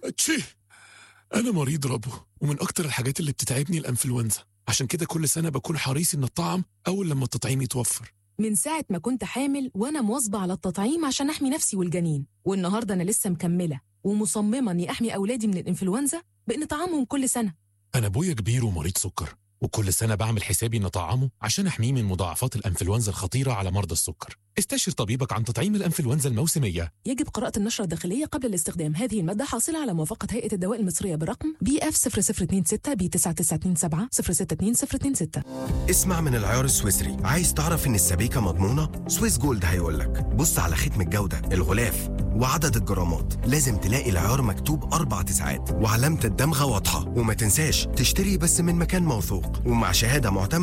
تشي. أنا مريض ربو، ومن أكتر الحاجات اللي بتتعبني الأنفلونزا، عشان كده كل سنة بكون حريص إن الطعم أول لما التطعيم يتوفر. من ساعة ما كنت حامل وأنا مواظبة على التطعيم عشان أحمي نفسي والجنين، والنهاردة أنا لسه مكملة ومصممة إني أحمي أولادي من الإنفلونزا بإن طعامهم كل سنة. أنا أبويا كبير ومريض سكر، وكل سنة بعمل حسابي إن أطعمه عشان أحميه من مضاعفات الأنفلونزا الخطيرة على مرضى السكر. استشر طبيبك عن تطعيم الأنفلونزا الموسمية. يجب قراءة النشرة الداخلية قبل الاستخدام. هذه المادة حاصلة على موافقة هيئة الدواء المصرية برقم BF 0026 B9927 062026. اسمع من العيار السويسري. عايز تعرف ان السبيكة مضمونة؟ سويس جولد هيقولك بص على ختم الجودة، الغلاف وعدد الجرامات. لازم تلاقي العيار مكتوب 4 تسعات وعلامة الدمغة واضحة. وما تنساش تشتري بس من مكان موثوق ومع شهادة معتمدة